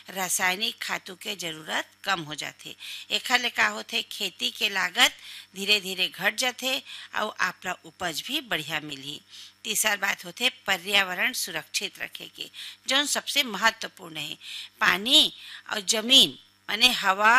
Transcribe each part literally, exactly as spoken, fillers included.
रासायनिक खातू के जरूरत कम हो जाथे। एखर ले का होथे, खेती के लागत धीरे धीरे घट जाथे और आपला उपज भी बढ़िया मिलही। तीसरा बात होथे पर्यावरण सुरक्षित रखे के, जो सबसे महत्वपूर्ण है। पानी और जमीन माने हवा,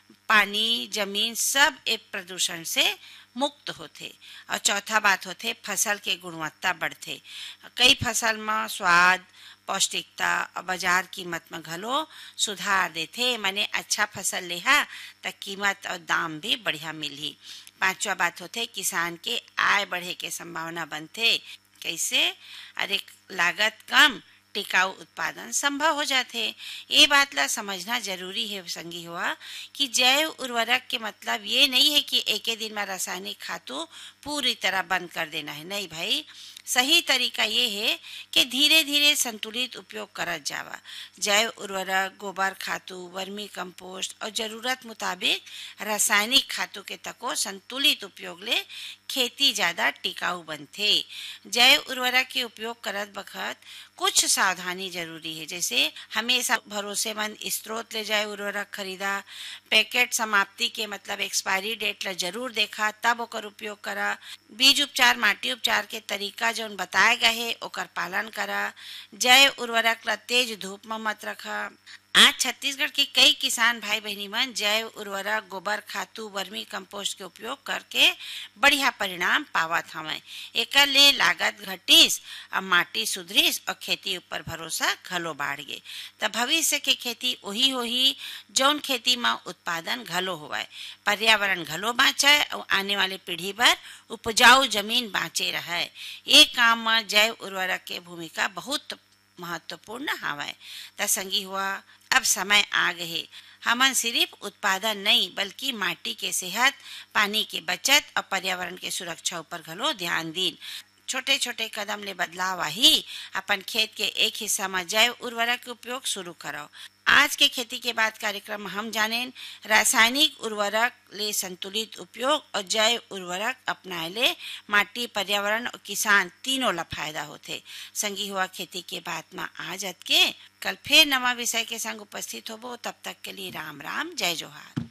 पानी, जमीन सब एक प्रदूषण से मुक्त होथे। और चौथा बात होथे फसल के गुणवत्ता बढ़थे। कई फसल में स्वाद, पौष्टिकता और बाजार कीमत में घलो सुधार देथे। माने अच्छा फसल लेहा त कीमत और दाम भी बढ़िया मिलही। पांचवा बात होथे किसान के आय बढ़े के संभावना बनथे। कैसे? अरे लागत कम, टिकाऊ उत्पादन संभव हो जाते। ये बात ला समझना जरूरी है संगी हुआ कि जैव उर्वरक के मतलब ये नहीं है कि एक ही दिन में रासायनिक खातू पूरी तरह बंद कर देना है। नहीं भाई, सही तरीका ये है कि धीरे धीरे संतुलित उपयोग करत जावा। जैव उर्वरक, गोबर खातू, वर्मी कंपोस्ट और जरूरत मुताबिक रासायनिक खातू के तको संतुलित उपयोग ले खेती ज्यादा टिकाऊ बनथे। जैव उर्वरक के उपयोग करत वक्त कुछ सावधानी जरूरी है, जैसे हमेशा भरोसेमंद स्रोत ले जैव उर्वरक खरीदा, पैकेट समाप्ति के मतलब एक्सपायरी डेट ला जरूर देखा तब ओकर उपयोग करा, बीज उपचार, माटी उपचार के तरीका जो बताए गए है ओकर पालन करा, जैव उर्वरक ला तेज धूप में मत रखा। आज छत्तीसगढ़ के कई किसान भाई बहनी मन जैव उर्वरक, गोबर खातू, वर्मी कंपोस्ट के उपयोग करके बढ़िया परिणाम पावत हवे। एकर ले लागत घटिस और माटी सुधरिस और खेती ऊपर भरोसा घलो बढ़ गे। तब भविष्य के खेती वही होही जौन खेती में उत्पादन घलो होवे, पर्यावरण घलो बाँचे और आने वाले पीढ़ी पर उपजाऊ जमीन बाँचे रहे। ये काम में जैव उर्वरक के भूमिका बहुत महत्वपूर्ण हवे। त संगी हुआ अब समय आ गए, हमन सिर्फ उत्पादन नहीं बल्कि माटी के सेहत, पानी के बचत और पर्यावरण के सुरक्षा ऊपर घलो ध्यान दीन। छोटे छोटे कदम ले बदलाव आही। अपन खेत के एक हिस्सा में जैव उर्वरक के उपयोग शुरू करो। आज के खेती के बाद कार्यक्रम में हम जाने रासायनिक उर्वरक ले संतुलित उपयोग और जैव उर्वरक अपनाए ले माटी, पर्यावरण और किसान तीनों ला फायदा होते। संगी हुआ खेती के बाद में आज के कल फिर नवा विषय के संग उपस्थित होबो। तब तक के लिए राम राम, जय जोहार।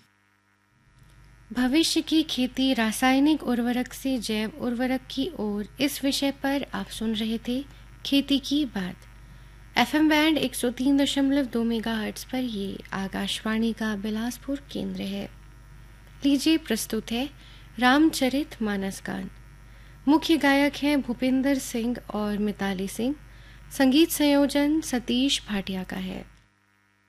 भविष्य की खेती रासायनिक उर्वरक से जैव उर्वरक की ओर, इस विषय पर आप सुन रहे थे खेती की बात। एफएम बैंड एक सौ तीन दशमलव दो मेगाहर्ट्ज पर ये आकाशवाणी का बिलासपुर केंद्र है। लीजिए प्रस्तुत है रामचरित मानस गान। मुख्य गायक हैं भूपिंदर सिंह और मिताली सिंह। संगीत संयोजन सतीश भाटिया का है।